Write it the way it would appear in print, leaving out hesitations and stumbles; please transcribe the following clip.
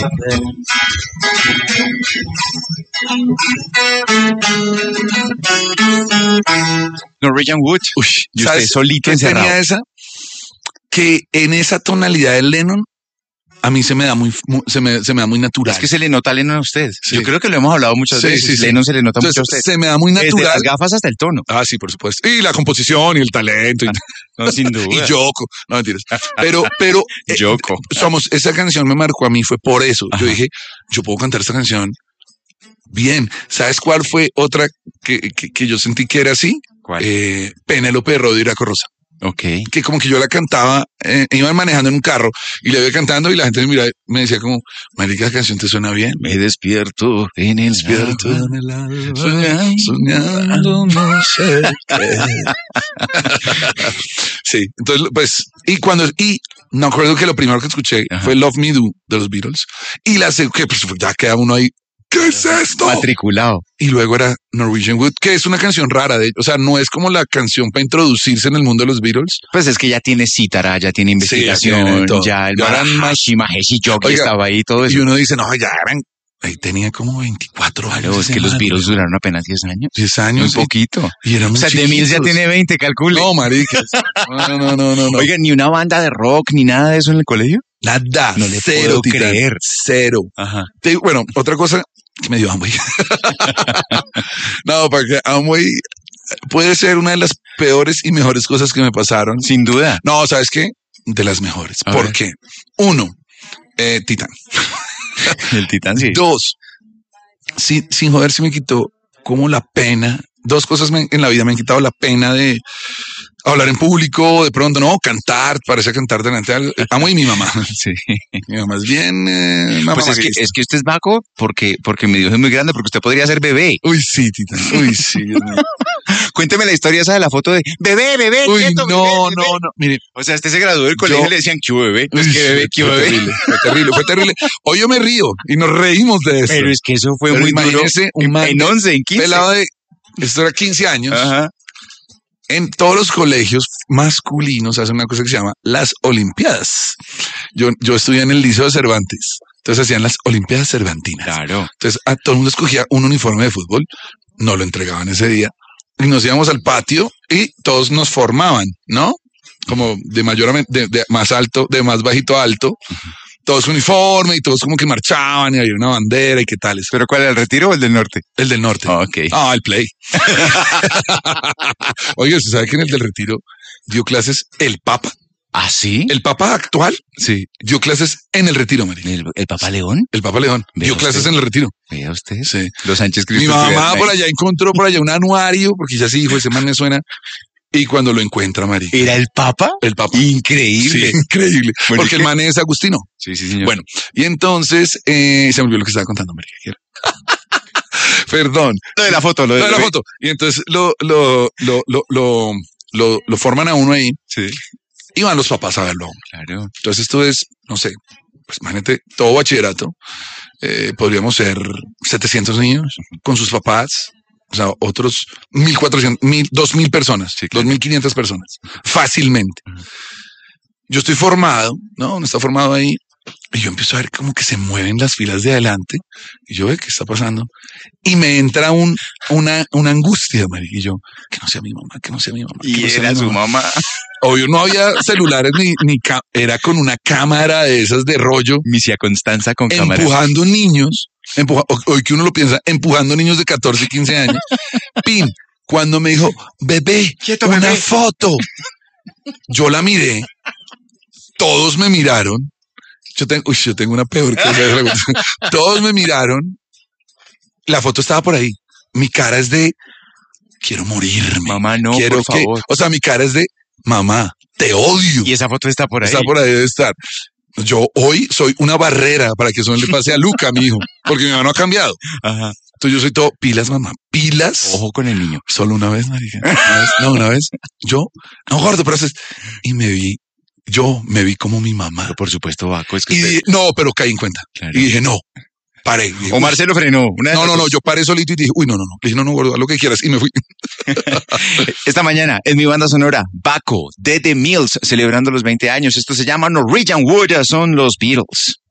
Norwegian Wood. Uy, Y usted ¿sabes solito qué encerrado. tenía esa? Que en esa tonalidad de Lennon, a mí se me da se me da muy natural. Es que se le nota a Lennon a usted. Sí. Yo creo que lo hemos hablado muchas Sí, veces. sí, sí. Lennon se le nota Entonces, mucho a usted. se me da muy Desde natural. las gafas hasta el tono. Ah, sí, por supuesto. Y la composición y el talento. No, sin duda. Y Yoko. No, mentiras. Pero Yoko. esa canción me marcó a mí, fue por eso. Ajá. Yo dije, yo puedo cantar esta canción bien. ¿Sabes cuál fue otra que yo sentí que era así? ¿Cuál? Penélope de Rodrigo Iraco Rosa. Ok. Que como que yo la cantaba, iban manejando en un carro y la iba cantando y la gente me miraba, me decía como, marica, la canción te suena bien. Me despierto en el Despierto alba, en el alba, soñando. soñando no sé qué. Sí, entonces, pues, y no recuerdo que lo primero que escuché Ajá. fue Love Me Do de los Beatles, y que pues ya queda uno ahí, ¿qué es esto? Matriculado. Y luego era Norwegian Wood, que es una canción rara, o sea, no es como la canción para introducirse en el mundo de los Beatles. Pues es que ya tiene cítara, ya tiene ya investigación, tiene todo. ya el Ya eran Mahesh Yogi Oiga, estaba ahí, todo eso. Y uno dice, no, ya eran, ahí tenía como 24 años. Claro, es ese que los man. Beatles duraron apenas 10 años. 10 Muy años. poquito. Y eran O sea, muy The Mills ya chiquitos. tiene 20, calcule. No, maricas. No. Oiga, ni una banda de rock, ni nada de eso en el colegio. Nada. No le cero, puedo Titán, creer. Cero. Ajá. Bueno, otra cosa que me dio Amway. No, porque Amway puede ser una de las peores y mejores cosas que me pasaron. Sin duda. No, ¿sabes qué? De las mejores. A ¿Por ver. qué? Uno, Titán. El Titán, sí. Dos, sin joder, sí me quitó como la pena. Dos cosas en la vida me han quitado la pena de hablar en público, de pronto, no, cantar, parece cantar delante de Amo y mi mamá. Sí. Mi mamá es bien mamá Pues es que usted es vaco porque mi Dios es muy grande, porque usted podría ser bebé. Uy, sí, Titán. Uy, sí, Dios mío. Cuénteme la historia esa de la foto de bebé, Uy, quieto, no, bebé, bebé. no. Mire, O sea, usted se graduó del colegio y le decían, ¿qué hubo, bebé? Pues uy, que bebé, ¿qué hubo, fue bebé? terrible, fue terrible. Hoy yo me río y nos reímos de eso. Pero es que eso fue Pero muy duro. imagínese un man En 11, en 15. pelado de, esto era 15 años. Ajá. En todos los colegios masculinos hacen una cosa que se llama las Olimpiadas. Yo estudié en el Liceo de Cervantes, entonces hacían las Olimpiadas Cervantinas. Claro. Entonces a todo el mundo escogía un uniforme de fútbol, no lo entregaban ese día, y nos íbamos al patio y todos nos formaban, ¿no? Como de mayormente, de más alto, de más bajito a alto, todos uniforme y todos como que marchaban y había una bandera y qué tales. ¿Pero cuál era, el retiro o el del norte? El del norte. Ok. El play. Oye, ¿usted sabe que en el del retiro dio clases el Papa? ¿Ah, sí? El Papa actual, sí, dio clases en el retiro, María. ¿El Papa León? El Papa León Vea dio clases usted. en el retiro. Vea usted. Sí. Los Sánchez Mi Cristo. mamá estuvieron por ahí. allá encontró por allá un anuario, porque ya sí dijo, ese man me suena. Y cuando lo encuentra, María. ¿Era el Papa? El Papa. Increíble. Sí, increíble. Bueno, Porque ¿y el qué? man es Agustino. Sí, señor. Bueno, y entonces se me olvidó lo que estaba contando, María. ¿Qué era? Perdón. Lo de la foto, Lo de la foto. Y entonces lo forman a uno ahí. Sí. Y van los papás a verlo. Claro. Entonces esto es, no sé, pues imagínate, todo bachillerato, podríamos ser 700 niños con sus papás, o sea, otros 1.400, 2.000 personas, Sí, claro. 2.500 personas, fácilmente. Yo estoy formado, ¿no? Uno está formado ahí, y yo empiezo a ver como que se mueven las filas de adelante, y yo veo qué está pasando, y me entra una angustia, María, y yo, que no sea mi mamá, que no sea mi mamá. que Y no sea era mi su mamá. mamá. Obvio, no había celulares era con una cámara de esas de rollo, Misia Constanza con cámara. empujando niños, hoy que uno lo piensa, empujando niños de 14, 15 años. Pin, cuando me dijo, bebé, Quieto, una bebé. foto. Yo la miré, todos me miraron. Yo tengo una peor cosa. Todos me miraron. La foto estaba por ahí. Mi cara es de, quiero morirme. Mamá, no, quiero por favor. o sea, mi cara es de, mamá, te odio. Y esa foto está por ahí. Está por ahí, debe estar. Yo hoy soy una barrera para que eso no le pase a Luca, mi hijo, porque mi mamá no ha cambiado. Ajá. Entonces yo soy todo, pilas, mamá, pilas. Ojo con el niño. Solo una vez, marica. Una vez. Yo, no, gordo, pero yo me vi como mi mamá. Pero por supuesto, Vaco, es que Y usted... no, pero caí en cuenta. Claro. Y dije, no, paré. Dije, O Marcelo frenó. Una de no, las no, no, dos. yo paré solito y dije, uy, no. Le dije, no, gordo, haz lo que quieras. Y me fui. Esta mañana en mi banda sonora, Baco, de The Mills, celebrando los 20 años. Esto se llama Norwegian Wood, son los Beatles.